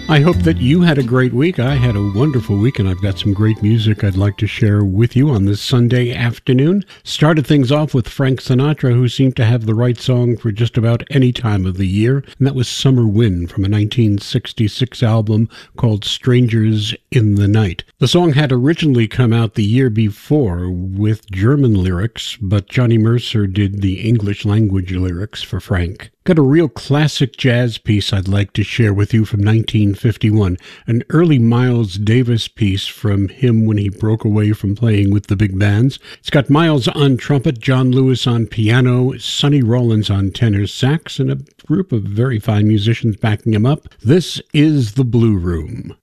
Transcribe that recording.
I hope that you had a great week. I had a wonderful week, and I've got some great music I'd like to share with you on this Sunday afternoon. Started things off with Frank Sinatra, who seemed to have the right song for just about any time of the year, and that was Summer Wind from a 1966 album called Strangers in the Night. The song had originally come out the year before with German lyrics, but Johnny Mercer did the English language lyrics for Frank. Got a real classic jazz piece I'd like to share with you from 1951, an early Miles Davis piece from him when he broke away from playing with the big bands. It's got Miles on trumpet, John Lewis on piano, Sonny Rollins on tenor sax, and a group of very fine musicians backing him up. This is The Blue Room.